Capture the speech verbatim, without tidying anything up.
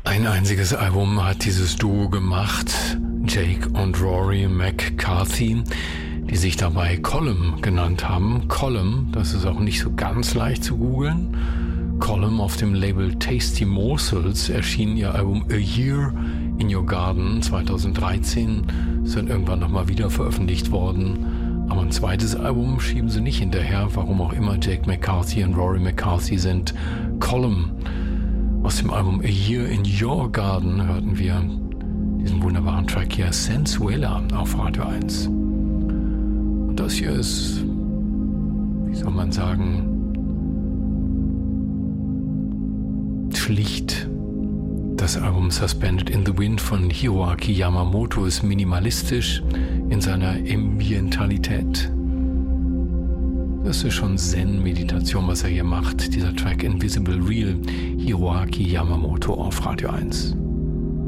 Ein einziges Album hat dieses Duo gemacht, Jake und Rory McCarthy, die sich dabei Column genannt haben. Column, das ist auch nicht so ganz leicht zu googeln. Column auf dem Label Tasty Morsels erschien ihr Album A Year in Your Garden zweitausenddreizehn. Ist dann irgendwann nochmal wieder veröffentlicht worden. Aber ein zweites Album schieben sie nicht hinterher, warum auch immer. Jake McCarthy und Rory McCarthy sind Column. Aus dem Album A Year in Your Garden hörten wir diesen wunderbaren Track hier, Sensuela, auf Radio eins. Und das hier ist, wie soll man sagen, schlicht. Das Album Suspended in the Wind von Hiroaki Yamamoto ist minimalistisch in seiner Ambientalität. Das ist schon Zen-Meditation, was er hier macht. Dieser Track Invisible Real, Hiroaki Yamamoto auf Radio eins.